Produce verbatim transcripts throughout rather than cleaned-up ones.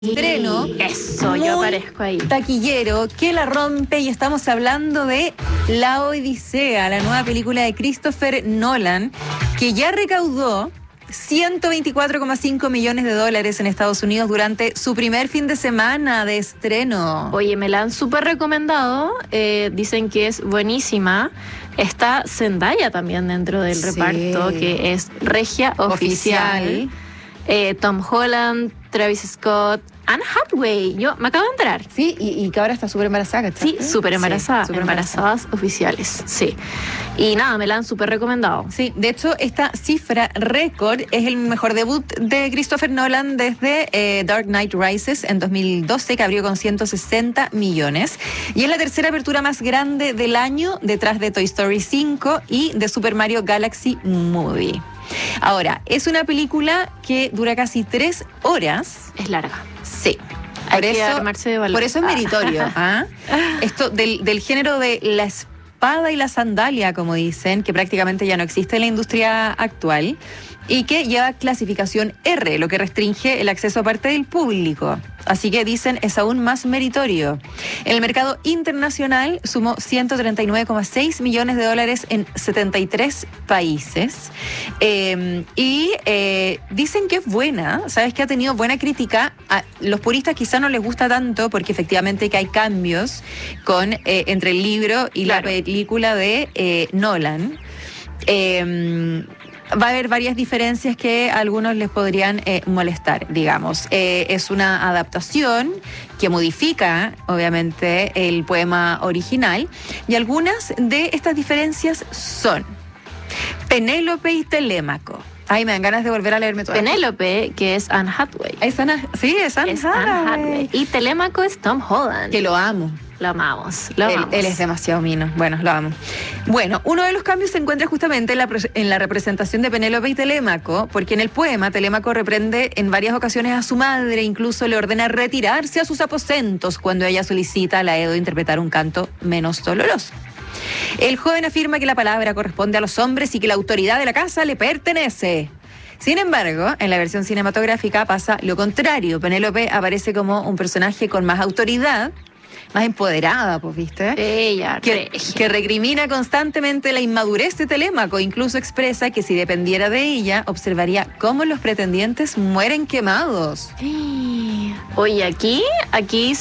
Estreno, eso, yo aparezco ahí. Taquillero, que la rompe, y estamos hablando de La Odisea, la nueva película de Christopher Nolan, que ya recaudó ciento veinticuatro coma cinco millones de dólares en Estados Unidos durante su primer fin de semana de estreno. Oye, me la han súper recomendado, eh, dicen que es buenísima. Está Zendaya también dentro del Sí. reparto, que es regia oficial. Oficial. Eh, Tom Holland, Travis Scott, Anne Hathaway. Yo me acabo de enterar. Sí, y, y que ahora está súper embarazada, ¿cachai? Sí, súper embarazada. Sí, súper embarazadas oficiales, sí. Y nada, me la han súper recomendado. Sí, de hecho, esta cifra récord es el mejor debut de Christopher Nolan desde eh, Dark Knight Rises en dos mil doce, que abrió con ciento sesenta millones. Y es la tercera apertura más grande del año, detrás de Toy Story cinco y de Super Mario Galaxy Movie. Ahora, es una película que dura casi tres horas. Es larga. Sí. Hay Por que eso, armarse de valor. por eso es meritorio. ¿Ah? Esto del, del género de la espada y la sandalia, como dicen, que prácticamente ya no existe en la industria actual, y que lleva clasificación R, lo que restringe el acceso a parte del público. Así que dicen es aún más meritorio. En el mercado internacional sumó ciento treinta y nueve coma seis millones de dólares en setenta y tres países. Eh, y eh, dicen que es buena, sabes que ha tenido buena crítica. A los puristas quizá no les gusta tanto porque efectivamente que hay cambios con, eh, entre el libro y Claro. la película de eh, Nolan. Eh, Va a haber varias diferencias que a algunos les podrían eh, molestar, digamos. Eh, es una adaptación que modifica, obviamente, el poema original, y algunas de estas diferencias son Penélope y Telémaco. Ay, me dan ganas de volver a leerme todo. Penélope, que es Anne Hathaway. Es Ana, sí, es Anne Es Anne Hathaway. Y Telémaco es Tom Holland. Que lo amo. Lo amamos, lo Él, amamos. él es demasiado mino. Bueno, lo amo. Bueno, uno de los cambios se encuentra justamente en la, pre- en la representación de Penélope y Telémaco, porque en el poema Telémaco reprende en varias ocasiones a su madre, incluso le ordena retirarse a sus aposentos cuando ella solicita a Laedo interpretar un canto menos doloroso. El joven afirma que la palabra corresponde a los hombres y que la autoridad de la casa le pertenece. Sin embargo, en la versión cinematográfica pasa lo contrario. Penélope aparece como un personaje con más autoridad, más empoderada, pues, ¿viste? Ella, Que, regia. que recrimina constantemente la inmadurez de Telémaco. Incluso expresa que si dependiera de ella, observaría cómo los pretendientes mueren quemados. Oye, aquí, aquí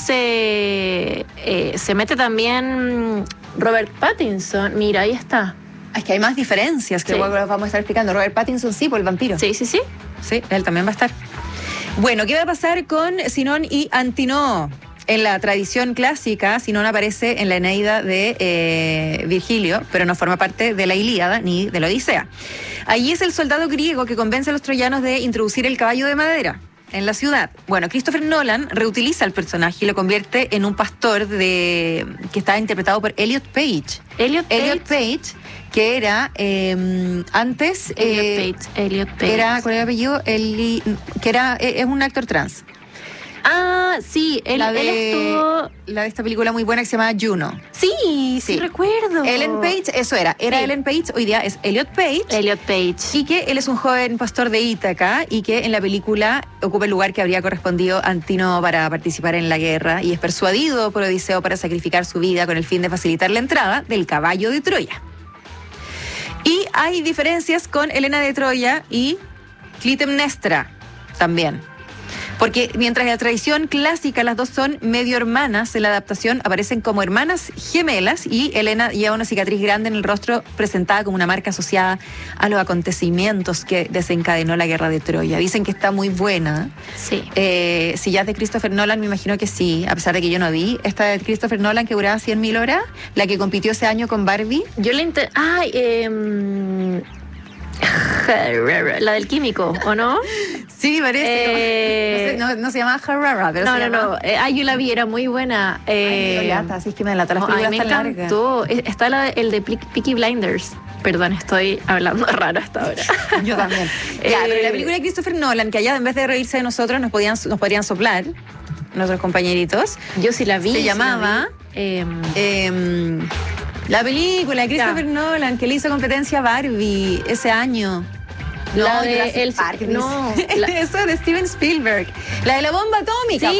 se, eh, se mete también Robert Pattinson. Mira, ahí está. Es que hay más diferencias que Sí. luego las vamos a estar explicando. Robert Pattinson, sí, por el vampiro. Sí, sí, sí. Sí, él también va a estar. Bueno, ¿qué va a pasar con Sinón y Antinoo? En la tradición clásica, Sinón aparece en la Eneida de eh, Virgilio, pero no forma parte de la Ilíada ni de la Odisea. Allí es el soldado griego que convence a los troyanos de introducir el caballo de madera en la ciudad. Bueno, Christopher Nolan reutiliza el personaje y lo convierte en un pastor de que está interpretado por Elliot Page. Elliot Page. Elliot Page, que era eh, antes... Elliot eh, Page. Elliot Page. Era, ¿cuál era el apellido? Eli- que era, eh, es un actor trans. Ah, sí, él, la, de, él estuvo... la de esta película muy buena que se llama Juno. Sí, sí, Sí. recuerdo. Ellen Page, eso era. Era Sí. Ellen Page, hoy día es Elliot Page. Elliot Page. Y que él es un joven pastor de Ítaca y que en la película ocupa el lugar que habría correspondido a Antinoo para participar en la guerra y es persuadido por Odiseo para sacrificar su vida con el fin de facilitar la entrada del caballo de Troya. Y hay diferencias con Helena de Troya y Clitemnestra también. Porque mientras en la tradición clásica las dos son medio hermanas, en la adaptación aparecen como hermanas gemelas y Helena lleva una cicatriz grande en el rostro presentada como una marca asociada a los acontecimientos que desencadenó la guerra de Troya. Dicen que está muy buena. Sí. Eh, si ya es de Christopher Nolan, me imagino que sí, a pesar de que yo no vi. Esta de Christopher Nolan que duraba cien mil horas, la que compitió ese año con Barbie. Yo le inter... Ay, eh... la del químico, ¿o no? Sí, parece. Eh, no, sé, no, no se llama Harrara, pero No, se no, llama... no. Eh, ay, yo la vi, era muy buena. Eh, Ay, me lata, así es que me delata. Las no, ay, películas me tan largas. encantó. Es- Está la, el de Plic- Peaky Blinders. Perdón, estoy hablando raro hasta ahora. Yo también. Ya, Eh, pero la película de Christopher Nolan, que allá en vez de reírse de nosotros, nos podían, nos podrían soplar, nuestros compañeritos. Yo sí la vi. Se sí la llamaba... vi. Eh, eh, la película de Christopher Ya. Nolan, que le hizo competencia a Barbie ese año. No, la de Jurassic el, Park, no, dice. la- Eso de Steven Spielberg. La de la bomba atómica. Sí,